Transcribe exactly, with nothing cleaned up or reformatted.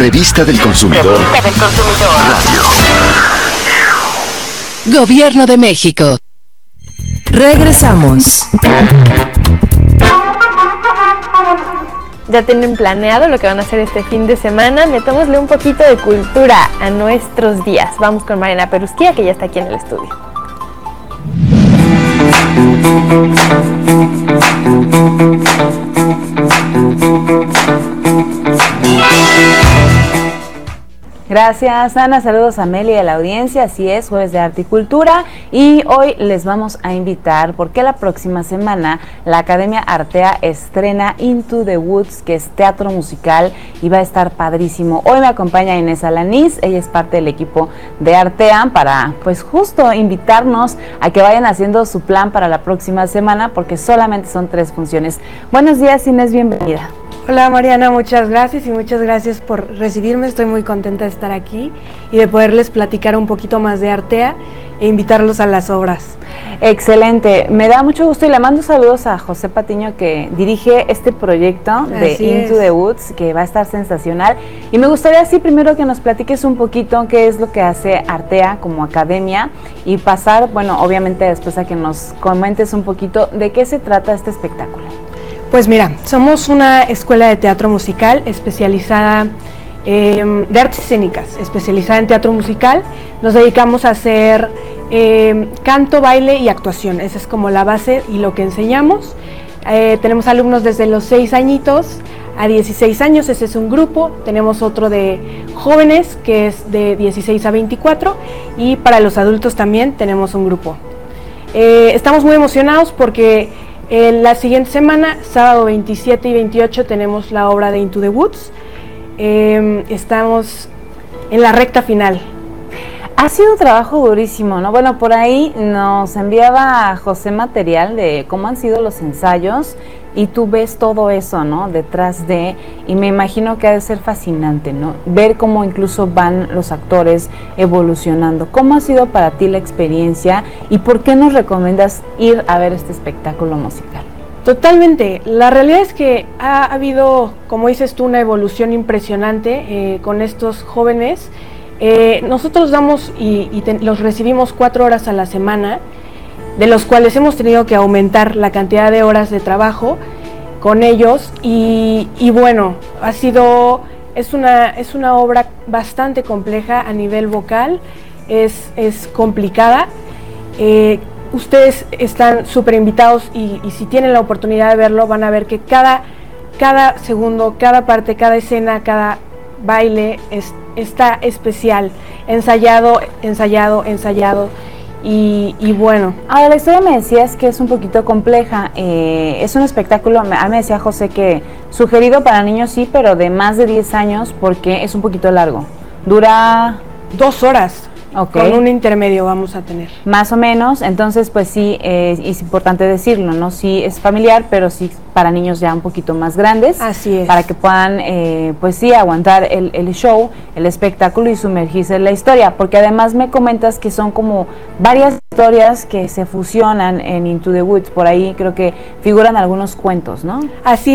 Revista del Consumidor. Revista del Consumidor. Radio. Gobierno de México. Regresamos. ¿Ya tienen planeado lo que van a hacer este fin de semana? Metámosle un poquito de cultura a nuestros días. Vamos con Mariana Perusquía, que ya está aquí en el estudio. Gracias, Ana. Saludos a Meli y a la audiencia. Así es, jueves de arte y cultura, y hoy les vamos a invitar porque la próxima semana la Academia Artea estrena Into the Woods, que es teatro musical y va a estar padrísimo. Hoy me acompaña Inés Alanís, ella es parte del equipo de Artea, para pues justo invitarnos a que vayan haciendo su plan para la próxima semana, porque solamente son tres funciones. Buenos días, Inés, bienvenida. Hola Mariana, muchas gracias y muchas gracias por recibirme. Estoy muy contenta de estar aquí y de poderles platicar un poquito más de Artea e invitarlos a las obras. Excelente, me da mucho gusto y le mando saludos a José Patiño, que dirige este proyecto de Así Into es. the Woods, que va a estar sensacional. Y me gustaría así primero que nos platiques un poquito qué es lo que hace Artea como academia y pasar, bueno, obviamente después a que nos comentes un poquito de qué se trata este espectáculo. Pues mira, somos una escuela de teatro musical especializada eh, de artes escénicas, especializada en teatro musical. Nos dedicamos a hacer eh, canto, baile y actuación. Esa es como la base y lo que enseñamos. Eh, tenemos alumnos desde los seis añitos a dieciséis años, ese es un grupo. Tenemos otro de jóvenes que es de dieciséis a veinticuatro, y para los adultos también tenemos un grupo. Eh, estamos muy emocionados porque en la siguiente semana, sábado veintisiete y veintiocho, tenemos la obra de Into the Woods. Eh, estamos en la recta final. Ha sido un trabajo durísimo, ¿no? Bueno, por ahí nos enviaba José material de cómo han sido los ensayos y tú ves todo eso, ¿no? Detrás de, y me imagino que ha de ser fascinante, ¿no? Ver cómo incluso van los actores evolucionando. ¿Cómo ha sido para ti la experiencia y por qué nos recomiendas ir a ver este espectáculo musical? Totalmente. La realidad es que ha habido, como dices tú, una evolución impresionante eh, con estos jóvenes. Eh, nosotros damos y, y te, los recibimos cuatro horas a la semana, de los cuales hemos tenido que aumentar la cantidad de horas de trabajo con ellos, y, y bueno, ha sido, es una, es una obra bastante compleja a nivel vocal, es, es complicada. Eh, ustedes están súper invitados y, y si tienen la oportunidad de verlo van a ver que cada, cada segundo, cada parte, cada escena, cada baile es, está especial, ensayado, ensayado, ensayado. Y, y bueno. Ahora, la historia me decías que es un poquito compleja, eh, es un espectáculo, a mí me decía José que sugerido para niños sí, pero de más de diez años porque es un poquito largo, dura dos horas. Okay. Con un intermedio vamos a tener. Más o menos, entonces pues sí, eh, es importante decirlo, ¿no? Sí es familiar, pero sí para niños ya un poquito más grandes. Así es. Para que puedan, eh, pues sí, aguantar el, el show, el espectáculo y sumergirse en la historia, porque además me comentas que son como varias historias que se fusionan en Into the Woods, por ahí creo que figuran algunos cuentos, ¿no? Así